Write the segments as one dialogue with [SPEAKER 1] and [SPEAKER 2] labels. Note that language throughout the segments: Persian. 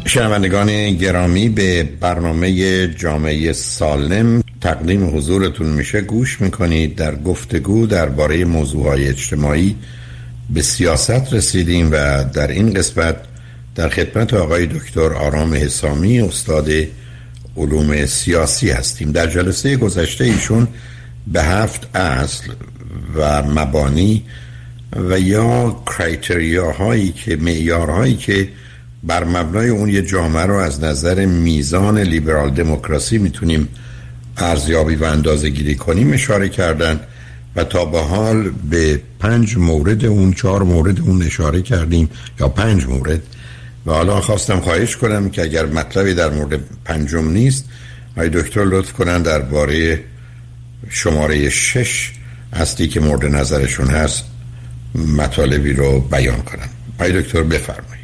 [SPEAKER 1] شنوندگان گرامی، به برنامه جامعه سالم تقدیم حضورتون میشه گوش میکنید. در گفتگو درباره موضوعهای اجتماعی به سیاست رسیدیم و در این قسمت در خدمت آقای دکتر آرام حسامی، استاد علوم سیاسی هستیم. در جلسه گذشته ایشون به 7 اصل و مبانی و یا کرایتریاهایی که معیارهایی که بر مبنای اون یه جامعه رو از نظر میزان لیبرال دموکراسی میتونیم ارزیابی و اندازه گیری کنیم اشاره کردن و تا به حال به 5 مورد اون 4 مورد اون اشاره کردیم یا 5 مورد و حالا خواستم خواهش کنم که اگر مطلبی در مورد 5م نیست آقای دکتر لطف کنن درباره شماره 6 اصلی که مورد نظرشون هست مطالبی رو بیان کنن. آقای دکتر بفرمایید.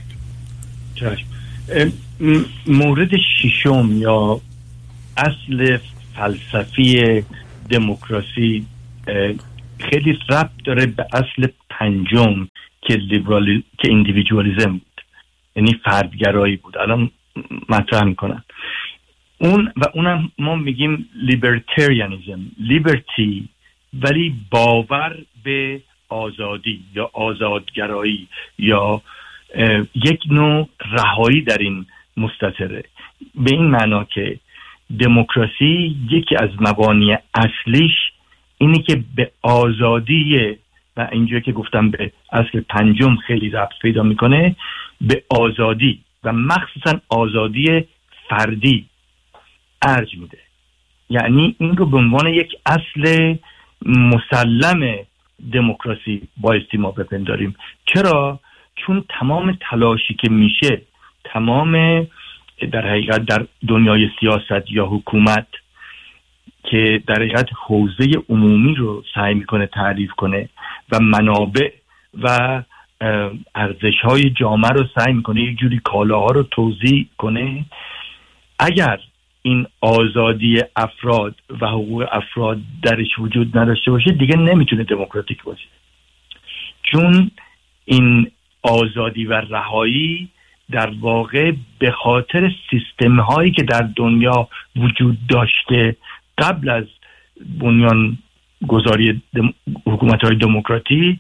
[SPEAKER 2] مورد 6 یا اصل فلسفی دموکراسی خیلی ربط داره به اصل 5 که که ایندیویدوالیسم بود، یعنی فردگرایی بود. الان مطرح میکنم اونم ما میگیم لیبرتریانیزم، لیبرتی ولی باور به آزادی یا آزادگرایی یا یک نوع رهایی در این مستتره. به این معنا که دموکراسی یکی از مبانی اصلیش اینی که به آزادی و اینجا که گفتم به اصل 5 خیلی ربط پیدا میکنه، به آزادی و مخصوصا آزادی فردی ارج میده. یعنی این رو به عنوان یک اصل مسلم دموکراسی بایستی ما بپنداریم. چرا؟ چون تمام تلاشی که میشه، تمام در حقیقت در دنیای سیاست یا حکومت که در حقیقت حوزه عمومی رو سعی میکنه تعریف کنه و منابع و ارزش‌های جامعه رو سعی میکنه یک جوری کالاها رو توزیع کنه، اگر این آزادی افراد و حقوق افراد درش وجود نداشته باشه دیگه نمیتونه دموکراتیک باشه. چون این آزادی و رهایی در واقع به خاطر سیستم هایی که در دنیا وجود داشته قبل از بنیان گذاری حکومت های دموکراتیک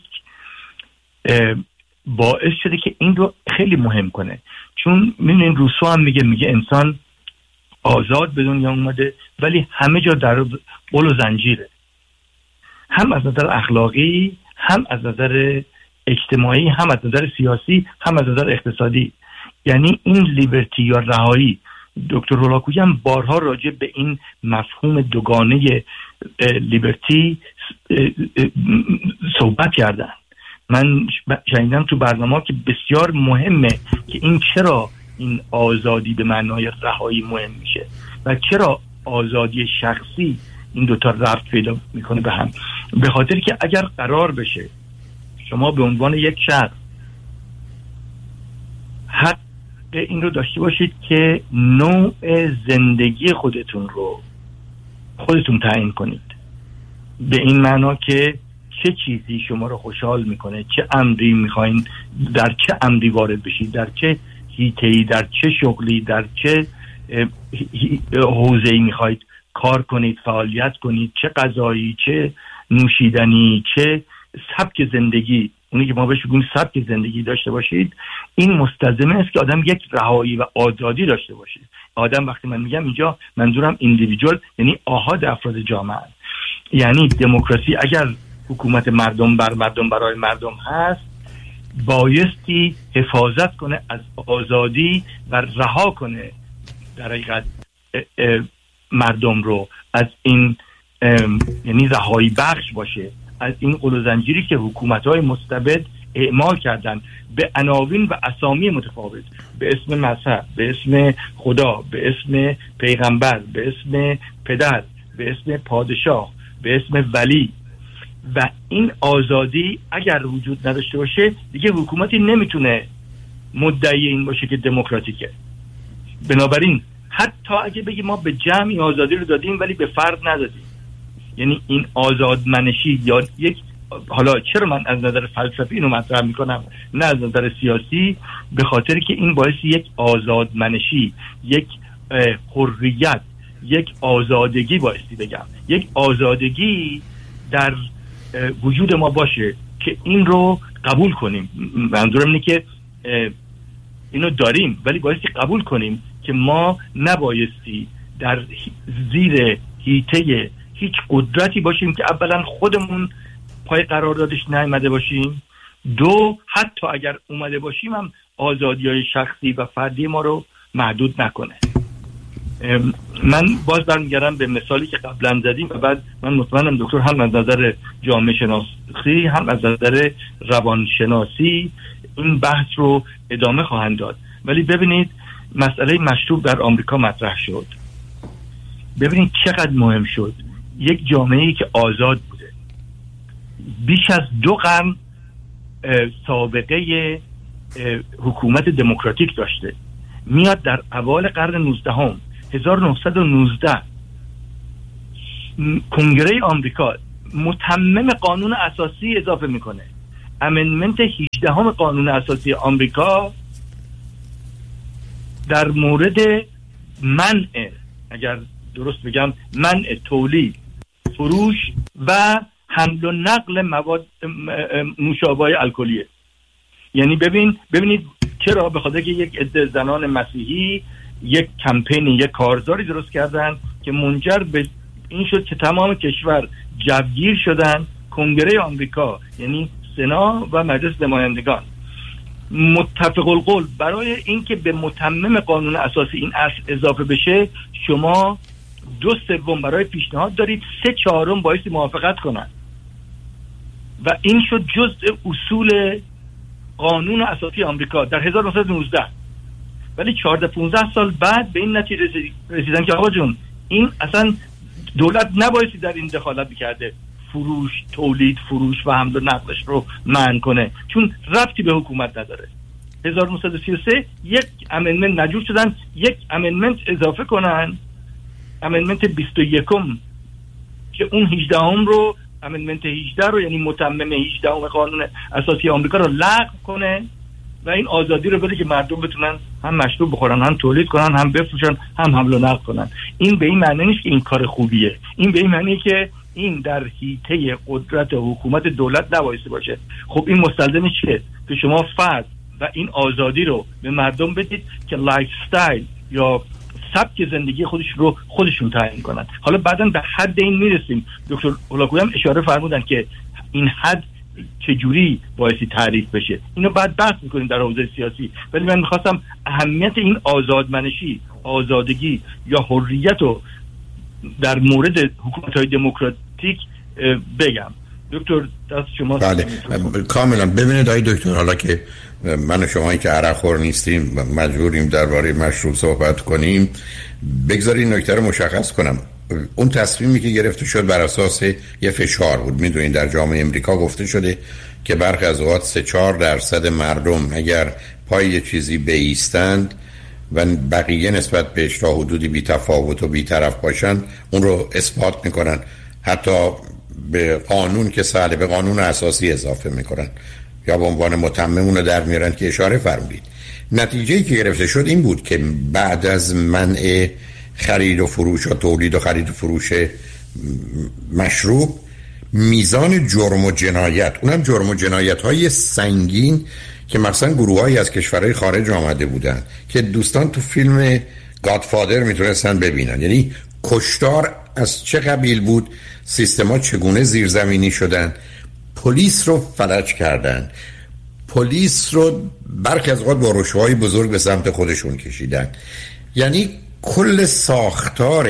[SPEAKER 2] باعث شده که این رو خیلی مهم کنه. چون میبینین روسو هم میگه انسان آزاد به دنیا اومده ولی همه جا در قل و زنجیره، هم از نظر اخلاقی، هم از نظر اجتماعی، هم از نظر سیاسی، هم از نظر اقتصادی. یعنی این لیبرتی یا رهایی، دکتر هولاکویی هم بارها راجع به این مفهوم دوگانه لیبرتی صحبت کردن. من شنیدم تو برنامه که بسیار مهمه که این چرا این آزادی به معنای رهایی مهم میشه و چرا آزادی شخصی این دوتا ربط پیدا میکنه به هم. به خاطر که اگر قرار بشه شما به عنوان یک شخص حق این رو داشته باشید که نوع زندگی خودتون رو خودتون تعیین کنید، به این معنا که چه چیزی شما رو خوشحال میکنه، چه امری میخواین، در چه امری وارد بشید، در چه حیطه‌ای، در چه شغلی، در چه حوزه‌ای میخواید کار کنید، فعالیت کنید، چه غذایی، چه نوشیدنی، چه سبک زندگی، اونی که ما بهش میگیم سبک زندگی داشته باشید. این مستلزم است که آدم یک رهایی و آزادی داشته باشه. آدم، وقتی من میگم اینجا منظورم ایندیویدوال یعنی آحاد افراد جامعه. یعنی دموکراسی اگر حکومت مردم بر مردم برای مردم هست، بایستی حفاظت کنه از آزادی و رها کنه در حقیقت مردم رو از این، یعنی رهایی بخش باشه از این قل و زنجیری که حکومت‌های مستبد اعمال کردن به عناوین و اسامی متفاوت، به اسم مذهب، به اسم خدا، به اسم پیغمبر، به اسم پدر، به اسم پادشاه، به اسم ولی. و این آزادی اگر وجود نداشته باشه دیگه حکومتی نمیتونه مدعی این باشه که دموکراتیکه. بنابراین حتی اگه بگی ما به جمعی آزادی رو دادیم ولی به فرد ندادیم، یعنی این آزادمنشی یا یک حالا چرا من از نظر فلسفی اینو مطرح میکنم نه از نظر سیاسی؟ به خاطر که این باعث یک آزادمنشی، یک حریت، یک آزادگی بایستی بگم، یک آزادگی در وجود ما باشه که این رو قبول کنیم. منظورم اینه که اینو داریم ولی بایستی قبول کنیم که ما نبایستی در زیر حیطه هیچ قدرتی باشیم که اولا خودمون پای قراردادش نیامده باشیم، دو حتی اگر اومده باشیم هم آزادی‌های شخصی و فردی ما رو محدود نکنه. من باز برمیگردم به مثالی که قبلا زدیم و بعد من مطمئنم دکتر هم از نظر جامعه شناسی هم از نظر روانشناسی این بحث رو ادامه خواهند داد. ولی ببینید مسئله مشروب در آمریکا مطرح شد، ببینید چقدر مهم شد. یک جامعه‌ای که آزاد بوده، بیش از 2 قرن سابقه حکومت دموکراتیک داشته، میاد در اوایل قرن 1919 کنگره آمریکا متمم قانون اساسی اضافه میکنه. امندمنت 18 قانون اساسی آمریکا در مورد منع، اگر درست بگم، منع تولید، فروش و حمل و نقل مواد مشابه الکلیه. یعنی ببینید چرا؟ به خاطر که یک عده زنان مسیحی یک کمپین، یک کارزاری درست کردن که منجر به این شد که تمام کشور جوگیر شدن. کنگره آمریکا یعنی سنا و مجلس نمایندگان متفق القول برای اینکه به متمم قانون اساسی این اصل اضافه بشه، شما 2/3 برای پیشنهاد دارید، 3/4 بایستی موافقت کنن و این شد جزء اصول قانون اساسی آمریکا در 1919. ولی 14-15 سال بعد به این نتیجه رسیدن که آقا جون این اصلا دولت نبایستی در این دخالت میکرده، فروش، تولید، فروش و حمل و نقلش رو منع کنه، چون ربطی به حکومت نداره. 1933 یک امندمنت نجور شدن، یک امندمنت اضافه کنن، امندمنت 21 که اون 18 رو، امندمنت 18 رو یعنی متمم 18 قانون اساسی آمریکا رو لغو کنه و این آزادی رو بده که مردم بتونن هم مشروب بخورن، هم تولید کنن، هم بفروشن، هم حمل و نقل کنن. این به این معنی نیست که این کار خوبیه، این به این معنیه که این در حیطه قدرت حکومت دولت نبایسته باشه. خب این مستلزم چیه؟ که شما فرد و این آزادی رو به مردم بدید که لایف استایل یا سبک زندگی خودشون تعیین کنن. حالا بعداً به حد این میرسیم. دکتر هولاکویی هم اشاره فرمودن که این حد چجوری بایستی تعریف بشه، اینو بعد بحث میکنیم در حوزه سیاسی. ولی من میخواستم اهمیت این آزادمنشی، آزادگی یا حریت رو در مورد حکومت‌های دموکراتیک بگم. دکتر دست شما.
[SPEAKER 1] بله کاملا. ببینید آقای دکتر، حالا که من و شمایی که عرق خور نیستیم مجبوریم درباره مشروب صحبت کنیم، بگذارید نکته رو مشخص کنم. اون تصمیمی که گرفته شد بر اساس یه فشار بود. میدونید در جامعه امریکا گفته شده که برخی از اوقات 3-4% مردم اگر پای یه چیزی بایستند و بقیه نسبت بهش تا حدودی بی تفاوت و بی طرف باشن، اون رو اثبات میکنن، حتی به قانون که ساله به قانون اساسی اضافه میکنن یا به عنوان متمم رو در میارن که اشاره فرمودید. نتیجه‌ای که گرفته شد این بود که بعد از منع خرید و فروش و تولید و خرید و فروش مشروب، میزان جرم و جنایت، اونم جرم و جنایت‌های سنگین که مثلا گروه‌هایی از کشورهای خارج آمده بودن که دوستان تو فیلم گادفادر میتونستن ببینن، یعنی کشتار از چه قبیل بود، سیستما چگونه زیرزمینی شدن، پلیس رو فلج کردن، پلیس رو برخی از اوقات با رشوه‌های بزرگ به سمت خودشون کشیدن. یعنی کل ساختار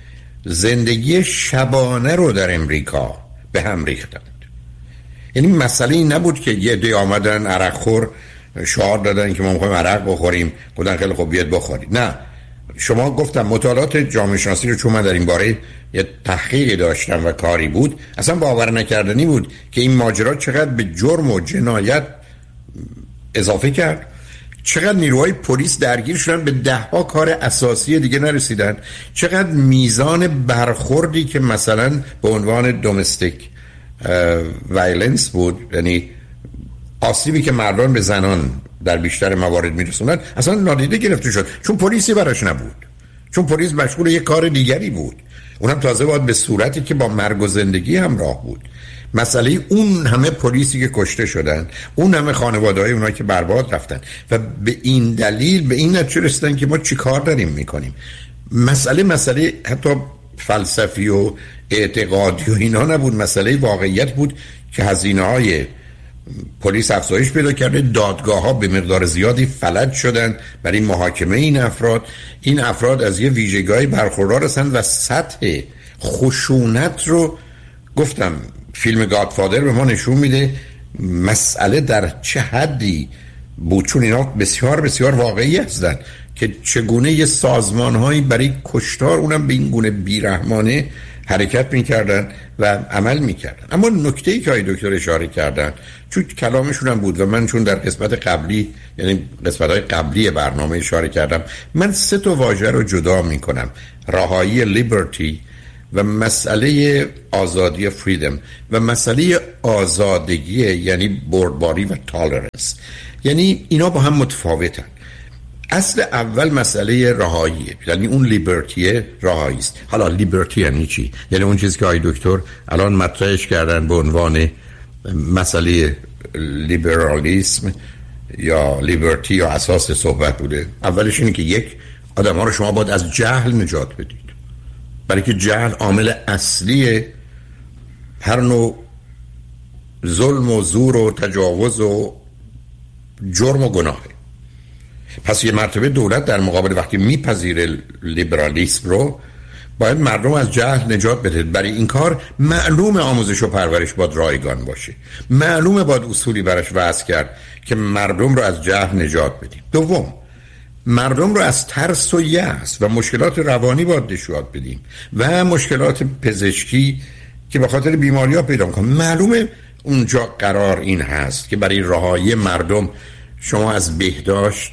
[SPEAKER 1] زندگی شبانه رو در امریکا به هم ریختند. یعنی مسئله این نبود که یه عده آمدن عرق خور شعار دادن که ما می‌خوایم عرق بخوریم، گفتن خیلی خوب بیاد بخورید. نه، شما گفتم مطالعات جامعه شناسی رو چون من در این باره یه تحقیقی داشتم و کاری بود، اصلا باور نکردنی بود که این ماجرا چقدر به جرم و جنایت اضافه کرد، چقدر نیروهای پلیس درگیر شدن، به 10 کار اساسی دیگه نرسیدن، چقدر میزان برخوردی که مثلا به عنوان دومستیک وایلنس بود، یعنی آسیبی که مردان به زنان در بیشتر موارد میرسوندن اصلا نادیده گرفته شد، چون پلیسی براش نبود، چون پلیس مشغول یک کار دیگری بود، اونم تازه باید به صورتی که با مرگ و زندگی همراه بود. مسئله اون همه پلیسی که کشته شدن، اون همه خانواده‌های اونها که برباد رفتن و به این دلیل به این نتیجه رسیدن که ما چی کار داریم میکنیم. مسئله حتی فلسفی و اعتقادی و اینا نبود، مسئله واقعیت بود که هزینه‌های پلیس افزایش پیدا کرده، دادگاه‌ها به مقدار زیادی فلج شدن برای محاکمه این افراد از یه ویژگاهی برخوردار هستند و سطح خشونت رو گفتم فیلم گادفادر به ما نشون میده مسئله در چه حدی بود، چون اینا بسیار بسیار واقعی هستن که چگونه یه سازمان‌هایی برای کشتار اونم به این گونه بیرحمانه حرکت میکردن و عمل میکردن. اما نکته‌ای که دکتر اشاره کردن چون کلامشون هم بود و من چون در قسمت قبلی یعنی قسمت‌های قبلی برنامه اشاره کردم، من 3 واژه رو جدا میکنم: رهایی لیبرتی و مسئله آزادی فریدم و مسئله آزادگی یعنی بردباری و تالرنس. یعنی اینا با هم متفاوتن. اصل اول مسئله رهاییه، یعنی اون لیبرتیه رهایی است. حالا لیبرتی یعنی چی؟ یعنی اون چیزی که آقای دکتر الان مطرحش کردن به عنوان مسئله لیبرالیسم یا لیبرتی یا اساس صحبت بوده. اولش اینه که یک، آدم‌ها رو شما باید از جهل نجات بدید، برای که جهل عامل اصلی هر نوع ظلم و زور و تجاوز و جرم و گناهه. پس یه مرتبه دولت در مقابل وقتی میپذیره لیبرالیسم رو باید مردم از جهل نجات بده. برای این کار معلوم آموزش و پرورش باید رایگان باشه، معلومه باید اصولی براش وضع کرد که مردم رو از جهل نجات بدیم. دوم، مردم رو از ترس و یأس و مشکلات روانی باید نجات بدیم و مشکلات پزشکی که به خاطر بیماری‌ها پیدا می‌کنن. معلومه اونجا قرار این هست که برای رهایی مردم شما از بهداشت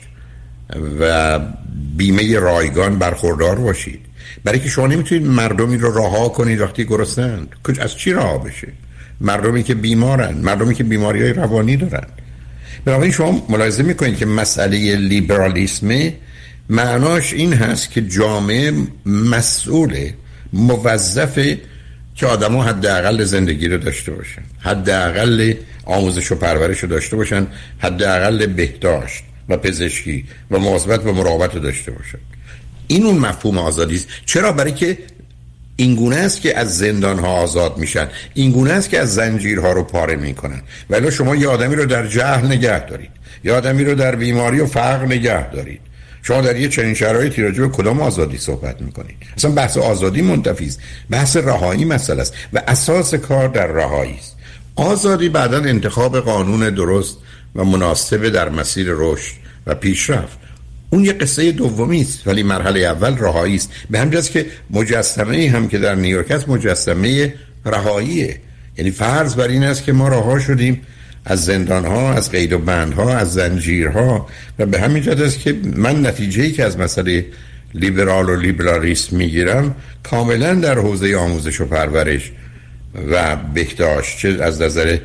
[SPEAKER 1] و بیمه رایگان برخوردار باشید، برای که شما نمیتونید مردمی رو رها کنید وقتی گرسنه‌اند. از چی رها بشه؟ مردمی که بیمارن، مردمی که بیماری‌های روانی دارن. بنابراین شما ملاحظه میکنید که مسئله لیبرالیسم معناش این هست که جامعه مسئول موظفه که آدم‌ها حداقل زندگی رو داشته باشن، حداقل آموزش و پرورش رو داشته باشن، حداقل بهداشت و پزشکی و مواظبت و مراقبت رو داشته باشن. این اون مفهوم آزادی است. چرا؟ برای که این گونه است که از زندان‌ها آزاد میشن، این گونه است که از زنجیرها رو پاره میکنن. ولی شما یه آدمی رو در جهل نگه دارید، یه آدمی رو در بیماری و فقر نگه دارید. شما در یه چنین شرایطی راجع به کدام آزادی صحبت میکنید؟ اصلا بحث آزادی منتفی است. بحث رهایی مسئله است و اساس کار در رهایی است. آزادی بعداً انتخاب قانون درست و مناسب در مسیر رشد و پیشرفت، اون یه قصه دومی است، ولی مرحله اول رهایی است. به همین جاست که مجسمه هم که در نیویورک است مجسمه رهاییه. یعنی فرض بر این است که ما رها شدیم از زندان‌ها، از قید و بندها، از زنجیرها و به همین جهت است که من نتیجه‌ای که از مسئله لیبرال و لیبرالیسم میگیرم کاملا در حوزه آموزش و پرورش و بهداشت، چه از نظر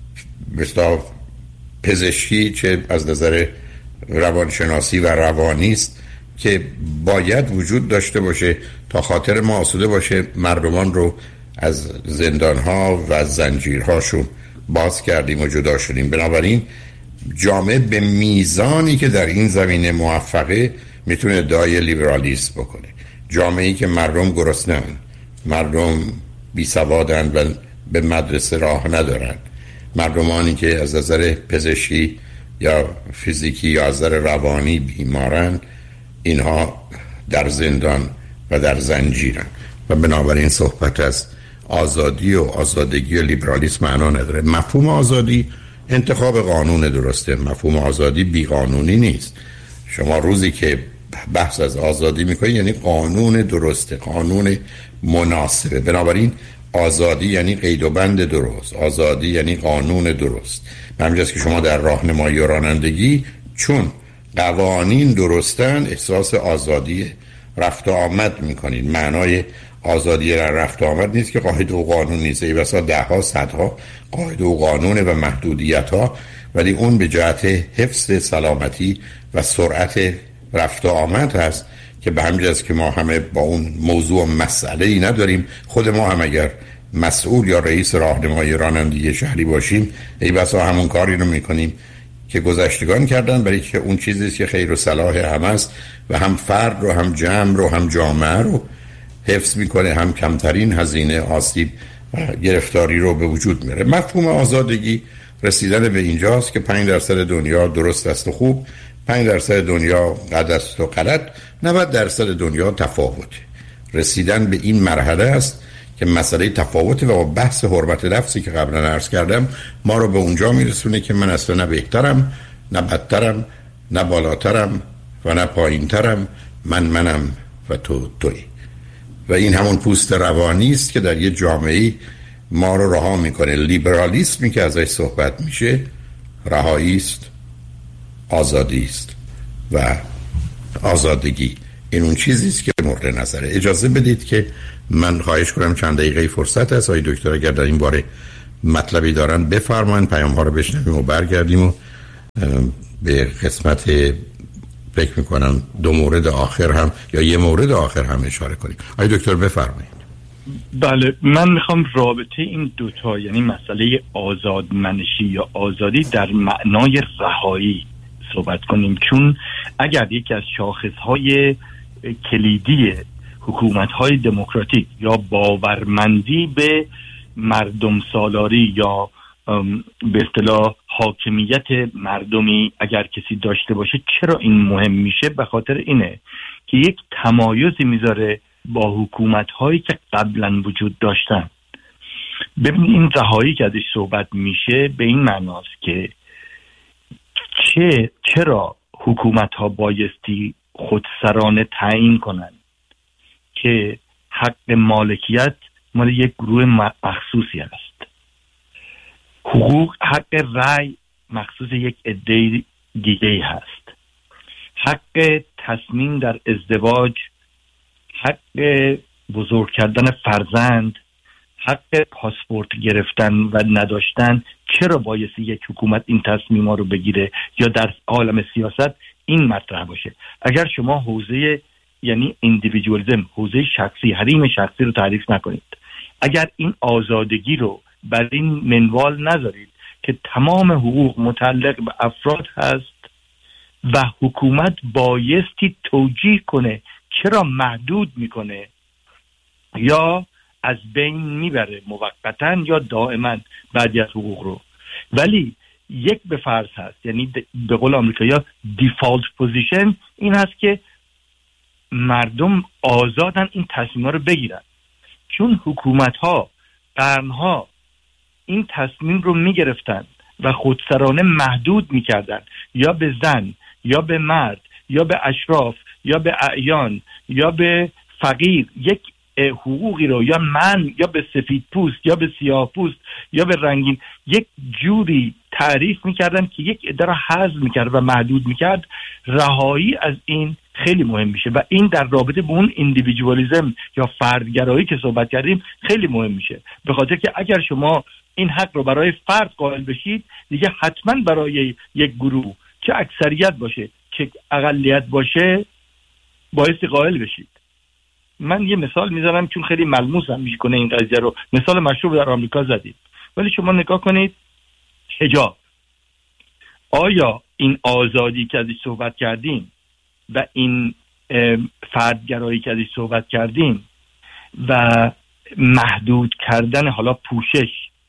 [SPEAKER 1] پزشکی چه از نظر روانشناسی و روانی است که باید وجود داشته باشه تا خاطر ما آسوده باشه مردمان رو از زندان‌ها و از زنجیرهاشون باز کردیم و جدا شدیم. بنابراین جامعه به میزانی که در این زمینه موفقه میتونه ادعای لیبرالیسم بکنه. جامعه‌ای که مردم گرسنه‌اند، مردم بی‌سوادند و به مدرسه راه ندارند، مردمانی که از نظر پزشکی یا فیزیکی یا از نظر روانی بیمارن، اینها در زندان و در زنجیرن و بنابراین صحبت از آزادی و آزادگی و لیبرالیسم معنا نداره. مفهوم آزادی انتخاب قانون درسته، مفهوم آزادی بیقانونی نیست. شما روزی که بحث از آزادی میکنید یعنی قانون درسته، قانون مناسبه. بنابراین آزادی یعنی قید و بند درست، آزادی یعنی قانون درست. همینجاست که شما در راهنمایی و رانندگی چون قوانین درستن احساس آزادی رفت و آمد میکنید. معنای آزادی رفت آمد نیست که قاعده و قانون نیست، ای بسا دهها صدها قاعده و قانون و محدودیت ها، ولی اون به جهت حفظ سلامتی و سرعت رفت آمد هست که به همین جاست که ما همه با اون موضوع مسئله ای نداریم. خود ما هم اگر مسئول یا رئیس راهنمای رانندگی شهری باشیم، ای بسا همون کاری رو میکنیم که گذشتگان کردن، برای که اون چیزیست که خیر و صلاح همه است و هم فرد رو هم جمع رو هم جامعه رو حفظ میکنه، هم کمترین هزینه آسیب و گرفتاری رو به وجود میاره. مفهوم آزادگی رسیدن به اینجاست که 5% دنیا درست است و خوب، 5% دنیا غلط است و غلط، 90% دنیا تفاوته. رسیدن به این مرحله است که مسئله تفاوته و با بحث حرمت نفسی که قبلا عرض کردم ما رو به اونجا میرسونه که من اصلا نه بهترم نه بدترم نه بالاترم و نه پایینترم، منم و تویی. و این همون پوست روانی است که در یه جامعه ما رو رها میکنه. لیبرالیسمی که ازش صحبت میشه رهایی است، آزادی است و آزادگی. این اون چیزی است که مورد نظره. اجازه بدید که من خواهش کنم چند دقیقه فرصت هست آقای دکتر اگر در این باره مطلبی دارن بفرمایید، پیام ها رو بشنویم و برگردیم و به قسمت فکر میکنم 2 مورد آخر هم یا 1 مورد آخر هم اشاره کنیم. آقای دکتر بفرمایید.
[SPEAKER 2] بله، من میخوام رابطه این دوتا، یعنی مسئله آزادمنشی یا آزادی در معنای رهایی صحبت کنیم، چون اگر یکی از شاخصهای کلیدی حکومت‌های دموکراتیک یا باورمندی به مردم سالاری یا به اصطلاح حاکمیت مردمی اگر کسی داشته باشه، چرا این مهم میشه؟ به خاطر اینه که یک تمایزی میذاره با حکومت‌هایی که قبلا وجود داشتن. ببین این رهایی که ازش صحبت میشه به این معناست که چرا حکومت‌ها بایستی خودسرانه تعیین کنن که حق مالکیت مال یک گروه مخصوصی است، حق رأی مخصوص یک عده دیگه هست، حق تصمیم در ازدواج، حق بزرگ کردن فرزند، حق پاسپورت گرفتن و نداشتن، چرا بایستی یک حکومت این تصمیم‌ها رو بگیره یا در عالم سیاست این مطرح باشه؟ اگر شما حوزه یعنی ایندیویدوالیسم، حوزه شخصی، حریم شخصی رو تعریف نکنید، اگر این آزادگی رو بر این منوال نذارید که تمام حقوق متعلق به افراد هست و حکومت بایستی توجیه کنه چرا محدود میکنه یا از بین میبره موقتاً یا دائما بعضی از حقوق رو، ولی یک به فرض هست، یعنی به قول آمریکایی‌ها دیفالت پوزیشن این هست که مردم آزادن این تصمیم‌ها رو بگیرن، چون حکومت‌ها قرن‌ها این تصمیم رو میگرفتن و خودسرانه محدود میکردن، یا به زن یا به مرد یا به اشراف یا به اعیان یا به فقیر یک حقوقی رو، یا من یا به سفید پوست یا به سیاه پوست یا به رنگین، یک جوری تعریف میکردن که یک عده را حذف میکرد و محدود میکرد. رهایی از این خیلی مهم میشه و این در رابطه با اون ایندیویدوالیسم یا فردگرایی که صحبت کردیم خیلی مهم میشه، به خاطر که اگر شما این حق رو برای فرد قائل بشید، دیگه حتما برای یک گروه چه اکثریت باشه چه اقلیت باشه بایستی قائل بشید. من یه مثال میزنم چون خیلی ملموس هم میکنه این قضیه رو. مثال مشهور در آمریکا زدید، ولی شما نگاه کنید حجاب. آیا این آزادی که ازش صحبت کردیم و این فردگرایی که ازش صحبت کردیم و محدود کردن حالا پوشش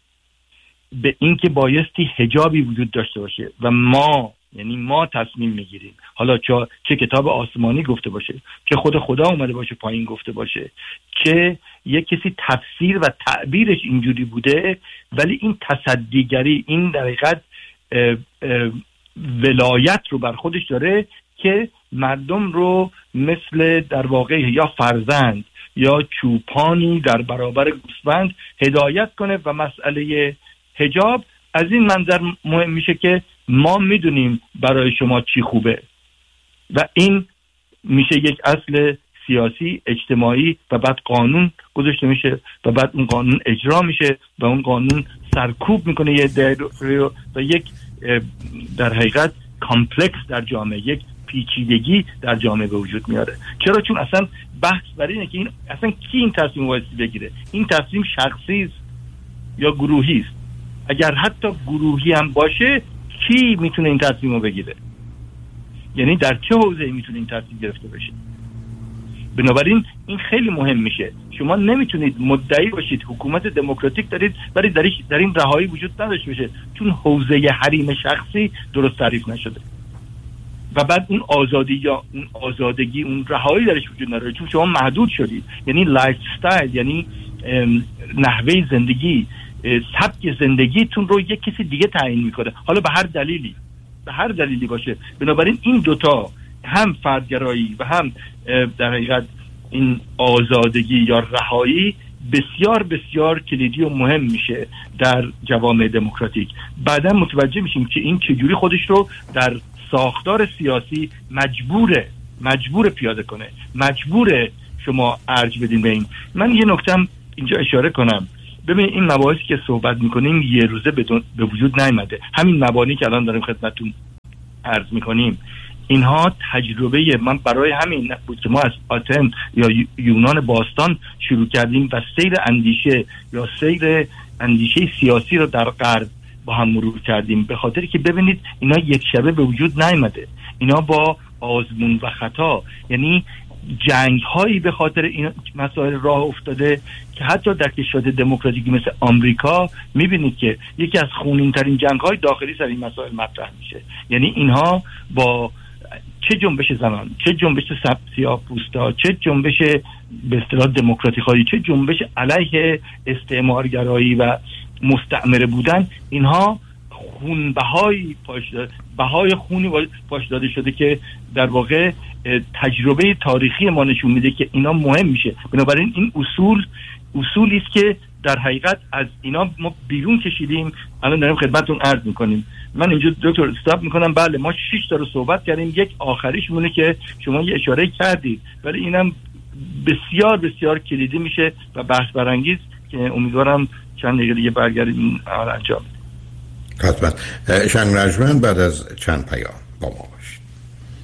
[SPEAKER 2] به این که بایستی حجابی وجود داشته باشه و ما تصمیم میگیریم، حالا چه کتاب آسمانی گفته باشه، چه خود خدا اومده باشه پایین گفته باشه، چه یک کسی تفسیر و تعبیرش اینجوری بوده، ولی این تصدیگری، این در حقیقت ولایت رو بر خودش داره که مردم رو مثل در واقع یا فرزند یا چوپانی در برابر گوسفند هدایت کنه و مسئله حجاب از این منظر مهم میشه که ما میدونیم برای شما چی خوبه و این میشه یک اصل سیاسی، اجتماعی و بعد قانون گذاشته میشه و بعد اون قانون اجرا میشه و اون قانون سرکوب میکنه یه و یک در حقیقت کامپلکس در جامعه، یک پیچیدگی در جامعه به وجود میاره. چرا؟ چون اصلا بحث برای اینه که این اصلا کی این تصمیم واسه بگیره. این تصمیم شخصی است یا گروهی است؟ اگر حتی گروهی هم باشه کی میتونه این تصمیم رو بگیره؟ یعنی در چه حوزه‌ای میتونه این تصمیم گرفته بشه؟ بنابراین این خیلی مهم میشه. شما نمیتونید مدعی باشید حکومت دموکراتیک دارید ولی در این رهایی وجود نداشته باشه، چون حوزه حریم شخصی درست تعریف نشده و بعد اون آزادی یا اون آزادگی، اون رهایی درش وجود نداره، چون شما محدود شدید. یعنی لایف استایل، یعنی نحوه زندگی، سبک زندگیتون رو یک کسی دیگه تعیین میکنه، حالا به هر دلیلی باشه. بنابراین این دوتا، هم فردگرایی و هم در حقیقت این آزادگی یا رهایی، بسیار بسیار کلیدی و مهم میشه در جوامع دموکراتیک. بعدا متوجه میشیم که این چجوری خودش رو در ساختار سیاسی مجبور پیاده کنه، مجبور شما ارج بدین به این. من یه نکتم اینجا اشاره کنم. ببینید این مباحثی که صحبت میکنیم یه روزه به وجود نیامده. همین مبانی که الان داریم خدمتتون عرض میکنیم، اینها تجربه من برای همین بود که ما از آتن یا یونان باستان شروع کردیم و سیر اندیشه سیاسی رو در غرب با هم مرور کردیم، به خاطر که ببینید اینا یک شبه به وجود نیامده. اینا با آزمون و خطا، یعنی جنگ هایی به خاطر این مسائل راه افتاده که حتی در کشورهای دموکراتیکی مثل آمریکا میبینید که یکی از خونین ترین جنگ های داخلی سر این مسائل مطرح میشه. یعنی اینها با چه جنبش زنان، چه جنبش سیاه‌پوستا، چه جنبش به اصطلاح دموکراتیک‌خواهی، چه جنبش علیه استعمارگرایی و مستعمره بودن، اینها بهای خونی پاش داده شده که در واقع تجربه تاریخی ما نشون میده که اینا مهم میشه. بنابراین این اصولی است که در حقیقت از اینا ما بیرون کشیدیم، الان داریم خدمتتون عرض میکنیم. من اینجا دکتر استاپ میکنم. بله ما 6 تا رو صحبت کردیم، یک آخریش مونه که شما یه اشاره کردید، ولی اینم بسیار بسیار کلیدی میشه و بحث برانگیز که امیدوارم چند دقیقه دیگه برگردیم انجام بدیم.
[SPEAKER 1] حتما. شنگ رجمن بعد از چند پیام با ما باشید.